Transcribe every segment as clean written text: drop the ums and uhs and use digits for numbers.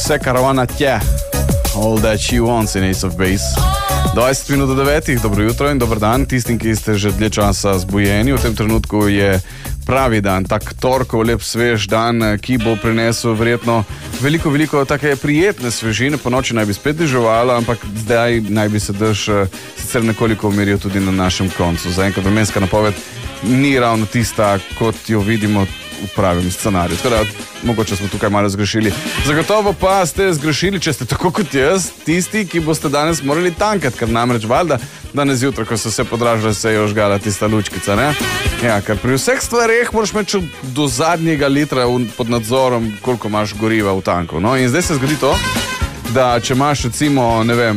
vse karavana tje. All that she wants in Ace of Base. 20 minut do 9, dobro jutro in dober dan tistim, ki ste že dlje časa zbujeni. V tem trenutku je pravi dan, tak torkov, lep svež dan, ki bo prinesel verjetno veliko take prijetne svežine. Po noči naj bi spet deževalo, ampak zdaj naj bi se dež sicer nekoliko umiril tudi na našem koncu. Zaenkrat vremenska napoved ni ravno tista, kot jo vidimo v pravem scenariju. Tako da, mogoče smo tukaj malo zgrešili. Zagotovo pa ste zgrešili, če ste tako kot jaz, tisti, ki boste danes morali tankati, ker namreč valjda danes zjutraj, ko so se podražile, se je ožgala tista lučkica, ne? Ja, ker pri vseh stvareh moraš imeti do zadnjega litra pod nadzorom, koliko imaš goriva v tanku. No, in zdaj se zgodi to, da če imaš recimo, ne vem,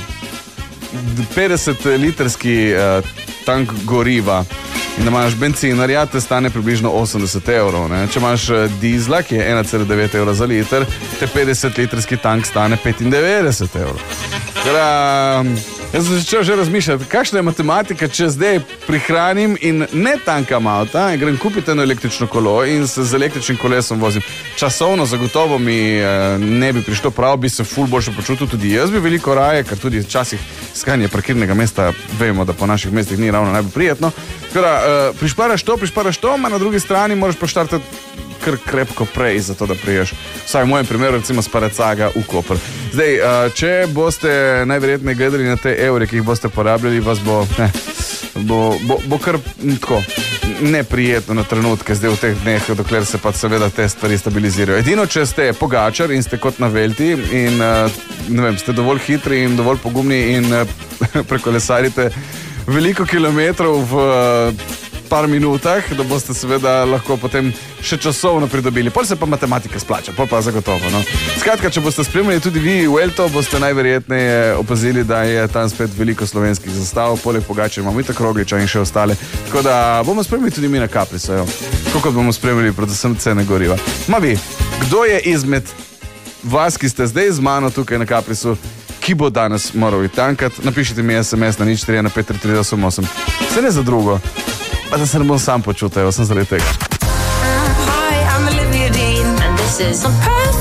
50-litrski tank goriva, in da imaš bencinarja, te stane približno 80 evrov. Ne? Če imaš dizla, ki je 1,9 evra za liter, te 50-litrski tank stane 95 evrov. Jaz sem začel že razmišljati, kakšna je matematika, če zdaj prihranim in ne tankam avta in grem kupiti eno električno kolo in se z električnim kolesom vozim. Časovno zagotovo mi ne bi prišlo prav, bi se ful boljše počutil, tudi jaz bi veliko raje, ker tudi včasih iskanje parkirnega mesta, vemo, da po naših mestih ni ravno najbolj prijetno. Prišparaš to, ma na drugi strani moraš poštartati kar krepko prej, zato da priješ. Vsaj v mojem primeru, recimo s Paracaga v Koper. Zdaj, če boste najverjetneje gledali na te evre, ki jih boste porabljali, vas bo kar tako neprijetno na trenutke zdaj v teh dneh, dokler se pa seveda te stvari stabilizirajo. Edino, če ste pogačar in ste kot na Velti in ne vem, ste dovolj hitri in dovolj pogumni in prekolesarite veliko kilometrov v par minutah, da boste seveda lahko potem še časovno pridobili. Pol se pa matematika splača, pol pa zagotovo. No. Skratka, če boste spremljali tudi vi v Elto, boste najverjetneje opazili, da je tam spet veliko slovenskih zastav, poleg Pogača imamo itak Rogliča in še ostale. Tako da bomo spremljali tudi mi na Capriso, kot bomo spremljali predvsem cene goriva. Ma vi, kdo je izmed vas, ki ste zdaj z mano tukaj na Caprisu, ki bo danes moral tankati? Napišite mi SMS na 0415338. Se ne za drugo, pa da se ne bom sam počutil, sem zaradi tega. Hi, I'm Olivia Dean and this is